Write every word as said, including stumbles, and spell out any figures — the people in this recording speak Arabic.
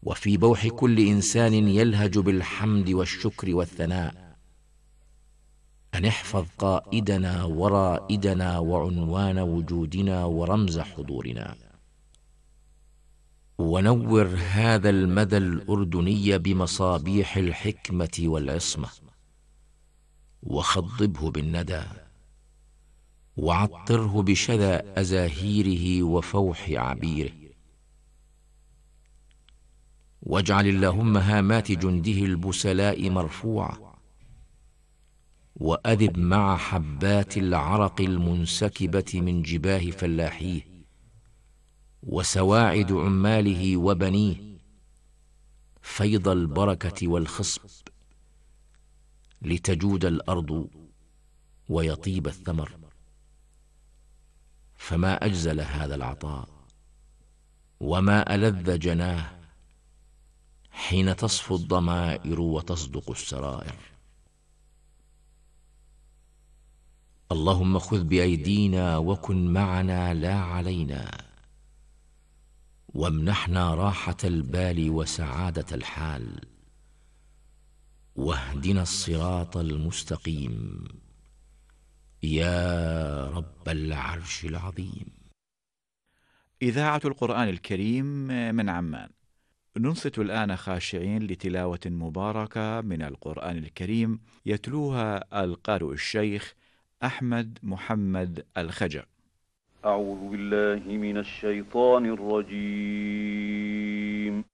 وفي بوح كل إنسان يلهج بالحمد والشكر والثناء أن احفظ قائدنا ورائدنا وعنوان وجودنا ورمز حضورنا، ونور هذا المدى الأردني بمصابيح الحكمة والعصمة، وخضبه بالندى، وعطره بشذا أزاهيره وفوح عبيره، واجعل اللهم هامات جنده البسلاء مرفوعة، وأذب مع حبات العرق المنسكبة من جباه فلاحيه وسواعد عماله وبنيه فيض البركة والخصب، لتجود الأرض ويطيب الثمر. فما أجزل هذا العطاء، وما ألذ جناه، حين تصفو الضمائر وتصدق السرائر. اللهم خذ بأيدينا وكن معنا لا علينا، وامنحنا راحة البال وسعادة الحال، واهدنا الصراط المستقيم يا رب العرش العظيم. إذاعة القرآن الكريم من عمان، ننصت الآن خاشعين لتلاوة مباركة من القرآن الكريم يتلوها القارئ الشيخ أحمد محمد الخجر. أعوذ بالله من الشيطان الرجيم.